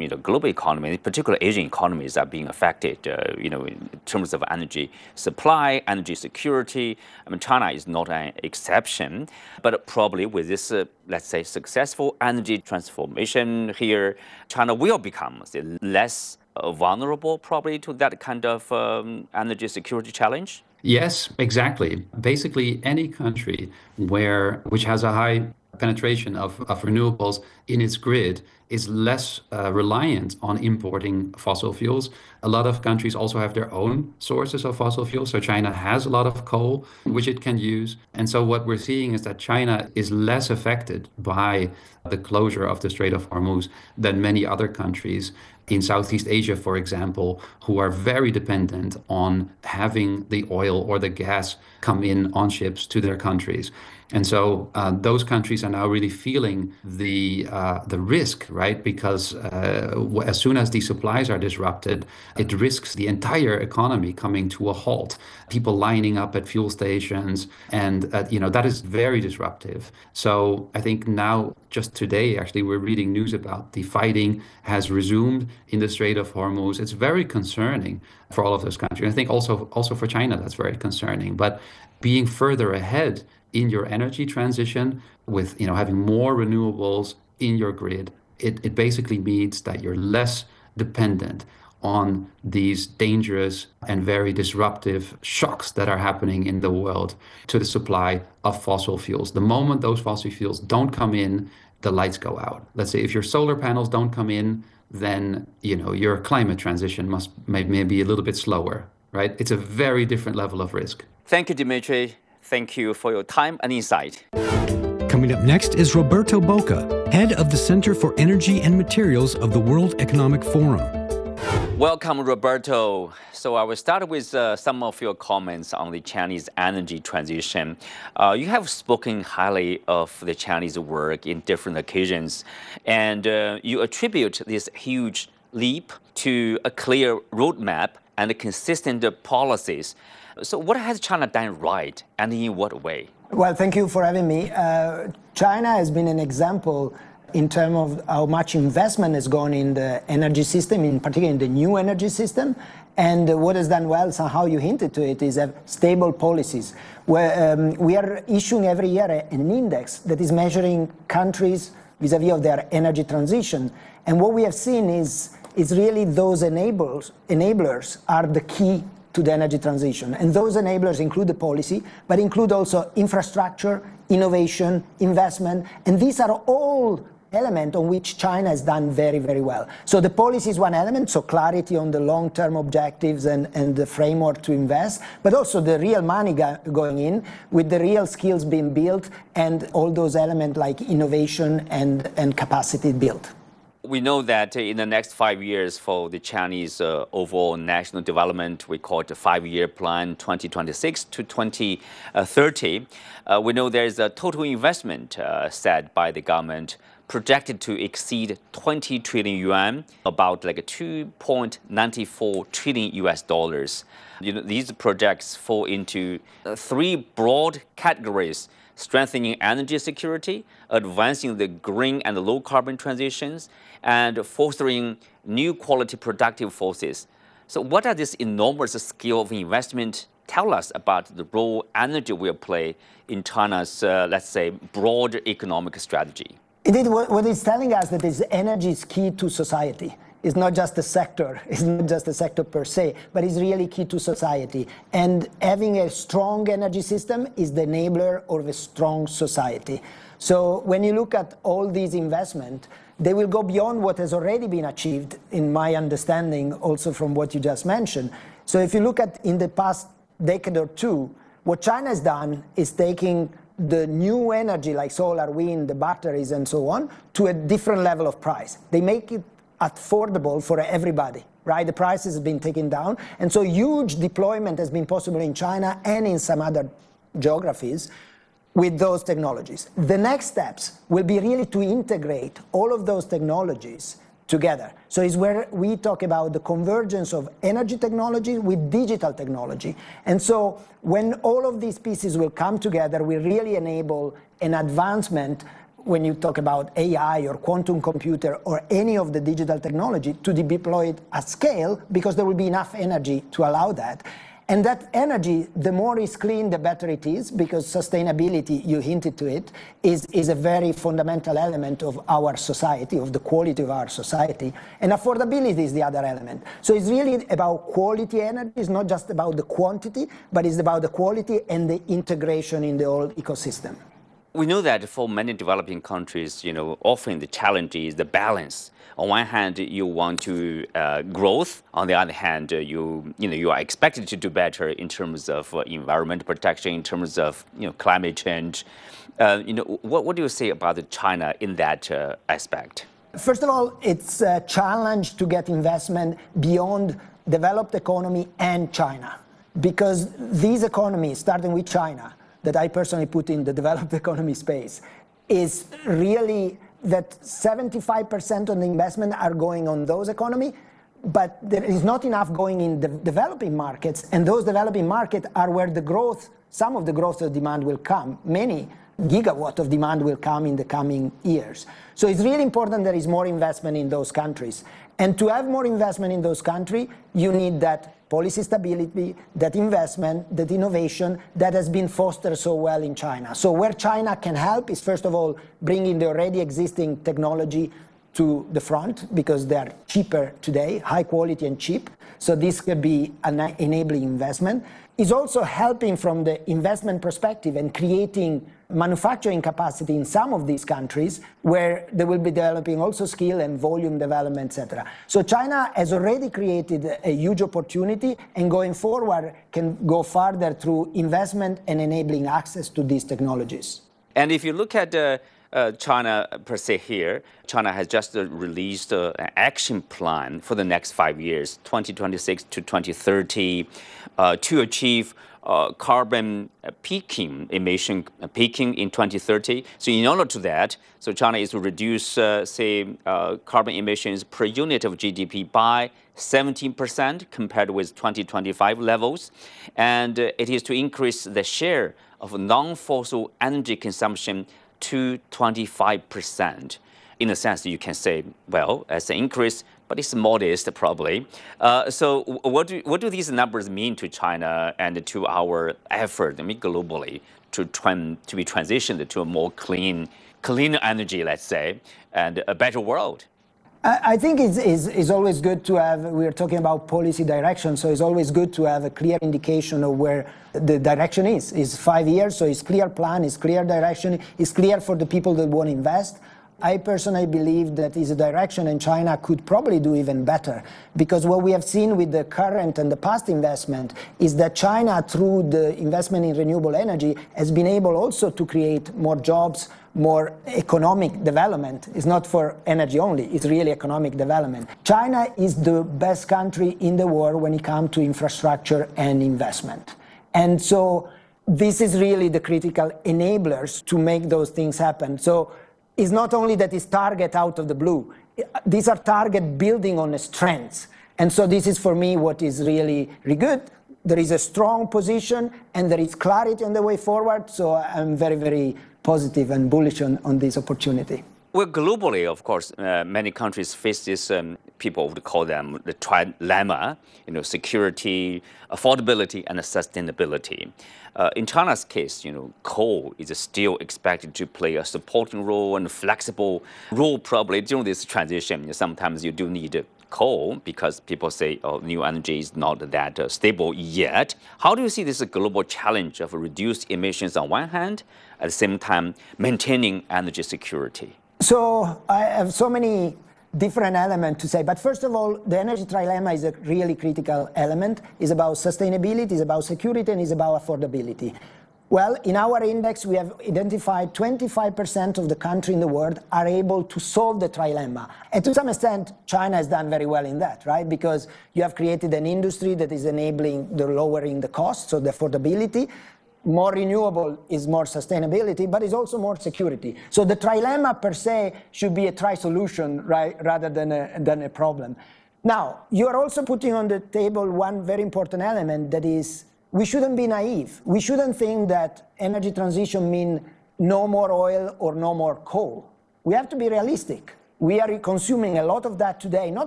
global economy, particularly Asian economies, are being affected. In terms of energy supply, energy security. I mean, China is not an exception, but probably with this, let's say, successful energy transformation here, China will become less vulnerable, probably, to that kind of energy security challenge. Yes, exactly. Basically, any country which has a high penetration of renewables in its grid is less reliant on importing fossil fuels. A lot of countries also have their own sources of fossil fuels. So China has a lot of coal, which it can use. And so what we're seeing is that China is less affected by the closure of the Strait of Hormuz than many other countries in Southeast Asia, for example, who are very dependent on having the oil or the gas come in on ships to their countries. And so those countries are now really feeling the risk, right? Because as soon as these supplies are disrupted, it risks the entire economy coming to a halt. People lining up at fuel stations, and that is very disruptive. So I think now, just today, actually, we're reading news about the fighting has resumed in the Strait of Hormuz. It's very concerning for all of those countries. I think also for China, that's very concerning. But being further ahead in your energy transition with having more renewables in your grid, it basically means that you're less dependent on these dangerous and very disruptive shocks that are happening in the world to the supply of fossil fuels. The moment those fossil fuels don't come in, the lights go out. Let's say if your solar panels don't come in, then your climate transition may be a little bit slower, right? It's a very different level of risk. Thank you, Dimitri. Thank you for your time and insight. Coming up next is Roberto Bocca, head of the Center for Energy and Materials of the World Economic Forum. Welcome, Roberto. So I will start with some of your comments on the Chinese energy transition. You have spoken highly of the Chinese work in different occasions, and you attribute this huge leap to a clear roadmap and consistent policies. So what has China done right, and in what way? Well, thank you for having me. China has been an example in terms of how much investment has gone in the energy system, in particular in the new energy system. And what has done well, somehow you hinted to it, is have stable policies. Where we are issuing every year an index that is measuring countries vis-a-vis of their energy transition. And what we have seen is really those enablers are the key to the energy transition. And those enablers include the policy, but include also infrastructure, innovation, investment, and these are all elements on which China has done very, very well. So the policy is one element, so clarity on the long-term objectives and the framework to invest, but also the real money going in with the real skills being built and all those elements like innovation and capacity built. We know that in the next 5 years for the Chinese overall national development, we call it a 5-year plan, 2026 to 2030. We know there is a total investment set by the government projected to exceed 20 trillion yuan, about like 2.94 trillion US dollars. These projects fall into 3 broad categories: strengthening energy security, advancing the green and low carbon transitions, and fostering new quality productive forces. So what does this enormous scale of investment tell us about the role energy will play in China's, let's say, broad economic strategy? Indeed, what it's telling us that is energy is key to society. It's not just a sector, it's not just a sector per se, but it's really key to society. And having a strong energy system is the enabler of a strong society. So when you look at all these investments, they will go beyond what has already been achieved, in my understanding, also from what you just mentioned. So if you look at in the past decade or two, what China has done is taking the new energy like solar, wind, the batteries and so on to a different level of price. They make it affordable for everybody, right? The prices have been taken down. And so huge deployment has been possible in China and in some other geographies with those technologies. The next steps will be really to integrate all of those technologies together. So it's where we talk about the convergence of energy technology with digital technology. And so when all of these pieces will come together, we really enable an advancement when you talk about AI or quantum computer or any of the digital technology to be deployed at scale, because there will be enough energy to allow that. And that energy, the more it's clean, the better it is, because sustainability, you hinted to it, is a very fundamental element of our society, of the quality of our society. And affordability is the other element. So it's really about quality energy. It's not just about the quantity, but it's about the quality and the integration in the whole ecosystem. We know that for many developing countries, often the challenge is the balance. On one hand, you want to growth. On the other hand, you are expected to do better in terms of environment protection, in terms of climate change. What do you say about China in that aspect? First of all, it's a challenge to get investment beyond developed economy and China, because these economies, starting with China, that I personally put in the developed economy space, is really that 75% of the investment are going on those economies, but there is not enough going in the developing markets, and those developing markets are where the growth, some of the growth of demand will come. Many gigawatt of demand will come in the coming years. So it's really important there is more investment in those countries. And to have more investment in those countries, you need that policy stability, that investment, that innovation that has been fostered so well in China. So where China can help is, first of all, bringing the already existing technology to the front, because they are cheaper today, high quality and cheap. So this could be an enabling investment. It's also helping from the investment perspective and creating manufacturing capacity in some of these countries where they will be developing also skill and volume development, etc. So China has already created a huge opportunity, and going forward can go further through investment and enabling access to these technologies. And if you look at China per se here, China has just released an action plan for the next 5 years, 2026 to 2030, to achieve carbon emission peaking in 2030. So in order to that, so China is to reduce, carbon emissions per unit of GDP by 17% compared with 2025 levels. And it is to increase the share of non-fossil energy consumption to 25%. In a sense, you can say, well, it's an increase, but it's modest probably. So what do these numbers mean to China and to our effort, globally, to be transitioned to a more clean energy, let's say, and a better world? I think it's always good to have, we're talking about policy direction, so it's always good to have a clear indication of where the direction is. It's 5 years, so it's clear plan, it's clear direction, it's clear for the people that want to invest. I personally believe that is a direction, and China could probably do even better, because what we have seen with the current and the past investment is that China, through the investment in renewable energy, has been able also to create more jobs, more economic development. It's not for energy only, it's really economic development. China is the best country in the world when it comes to infrastructure and investment. And so this is really the critical enablers to make those things happen. So it's not only that it's target out of the blue. These are target building on the strengths. And so this is for me what is really, really good. There is a strong position and there is clarity on the way forward. So I'm very, very positive and bullish on this opportunity. Well, globally, of course, many countries face this, people would call them the trilemma, security, affordability, and sustainability. In China's case, coal is still expected to play a supporting role and flexible role probably during this transition. Sometimes you do need coal because people say, new energy is not that stable yet. How do you see this global challenge of reduced emissions on one hand, at the same time maintaining energy security? So I have so many different elements to say, but first of all, the energy trilemma is a really critical element. It's about sustainability, it's about security, and it's about affordability. Well, in our index, we have identified 25% of the countries in the world are able to solve the trilemma. And to some extent, China has done very well in that, right? Because you have created an industry that is enabling the lowering the cost, so the affordability. More renewable is more sustainability, but it's also more security. So the trilemma per se should be a tri-solution, right, rather than a problem. Now, you are also putting on the table one very important element, that is, we shouldn't be naive. We shouldn't think that energy transition means no more oil or no more coal. We have to be realistic. We are consuming a lot of that today, not